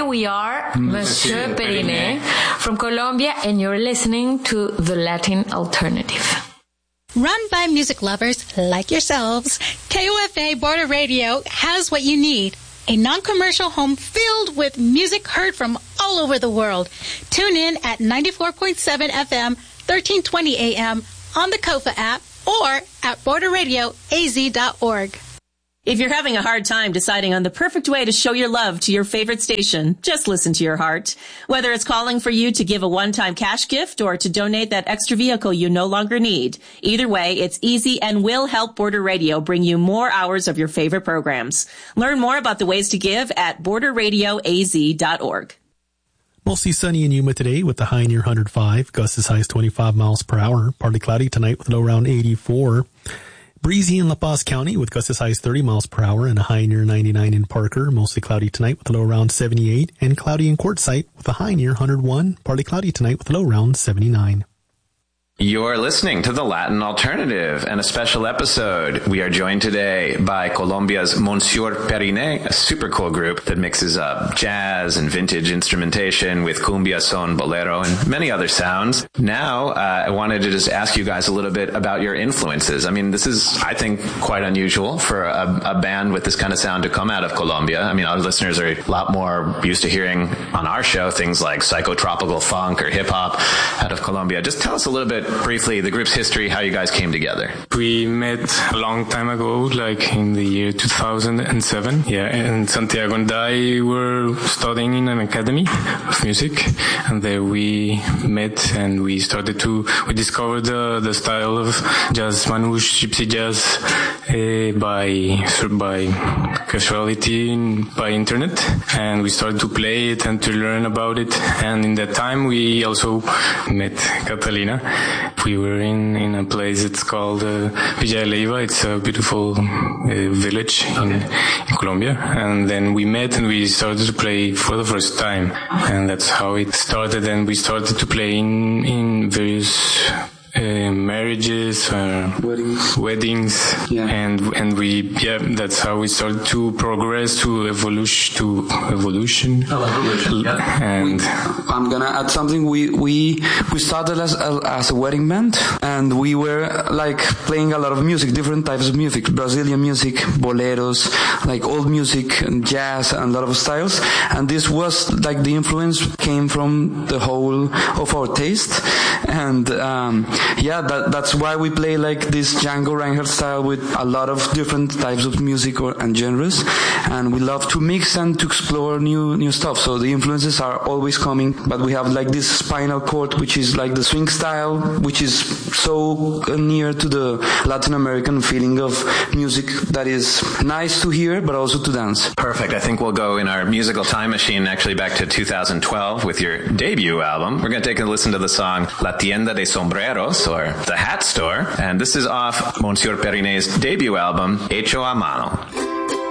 we are Monsieur Periné from Colombia, and you're listening to The Latin Alternative. Run by music lovers like yourselves, KOFA Border Radio has what you need. A non-commercial home filled with music heard from all over the world. Tune in at 94.7 FM, 1320 AM on the KOFA app or at borderradioaz.org. If you're having a hard time deciding on the perfect way to show your love to your favorite station, just listen to your heart. Whether it's calling for you to give a one-time cash gift or to donate that extra vehicle you no longer need, either way, it's easy and will help Border Radio bring you more hours of your favorite programs. Learn more about the ways to give at borderradioaz.org. Mostly sunny in Yuma today with the high near 105, gusts as high as 25 miles per hour. Partly cloudy tonight with a low around 84. Breezy in La Paz County with gusts as high as 30 miles per hour and a high near 99 in Parker. Mostly cloudy tonight with a low around 78. And cloudy in Quartzsite with a high near 101. Partly cloudy tonight with a low around 79. You're listening to The Latin Alternative and a special episode. We are joined today by Colombia's Monsieur Periné, a super cool group that mixes up jazz and vintage instrumentation with cumbia, son, bolero, and many other sounds. Now, I wanted to just ask you guys a little bit about your influences. I mean, this is, I think, quite unusual for a band with this kind of sound to come out of Colombia. I mean, our listeners are a lot more used to hearing on our show things like psychotropical funk or hip-hop out of Colombia. Just tell us a little bit briefly the group's history, how you guys came together. We met a long time ago, like in the year 2007. Yeah, in Santiago and I were studying in an academy of music, and there we met and we discovered the style of jazz manouche, gypsy jazz by casualty by internet, and we started to play it and to learn about it. And in that time we also met Catalina. We were in a place, it's called Villa de Leyva. It's a beautiful village in Colombia. And then we met and we started to play for the first time. And that's how it started. And we started to play in various marriages, weddings, yeah. and we, that's how we started to progress to evolution. Yeah. And I'm gonna add something. We started as a wedding band, and we were like playing a lot of music, different types of music, Brazilian music, boleros, like old music, and jazz, and a lot of styles. And this was like the influence came from the whole of our taste, and that's why we play like this Django Reinhardt style with a lot of different types of music and genres, and we love to mix and to explore new stuff. So the influences are always coming, but we have like this Spinal Cord, which is like the swing style, which is so near to the Latin American feeling of music that is nice to hear, but also to dance. Perfect. I think we'll go in our musical time machine actually back to 2012 with your debut album. We're going to take a listen to the song La Tienda de Sombreros, or The Hat Store, and this is off Monsieur Periné's debut album, Hecho a Mano.